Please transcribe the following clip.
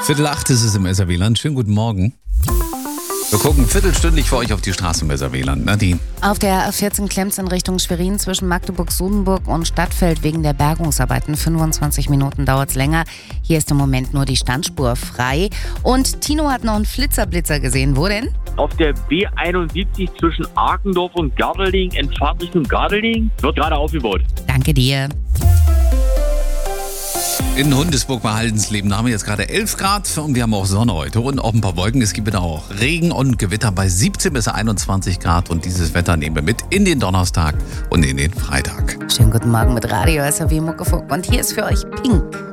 7:15 ist es im SRW-Land. Schönen guten Morgen. Wir gucken viertelstündlich für euch auf die Straßen im SRW-Land. Nadine. Auf der A14 klemmt in Richtung Schwerin zwischen Magdeburg-Sudenburg und Stadtfeld wegen der Bergungsarbeiten. 25 Minuten dauert es länger. Hier ist im Moment nur die Standspur frei. Und Tino hat noch einen Flitzerblitzer gesehen. Wo denn? Auf der B71 zwischen Arkendorf und Gardeling in Fahrtrichtung Gardeling wird gerade aufgebaut. Danke dir. In Hundesburg bei Haldensleben haben wir jetzt gerade 11 Grad und wir haben auch Sonne heute und auch ein paar Wolken. Es gibt wieder auch Regen und Gewitter bei 17 bis 21 Grad und dieses Wetter nehmen wir mit in den Donnerstag und in den Freitag. Schönen guten Morgen mit Radio SRW Muckefuck und hier ist für euch Pink.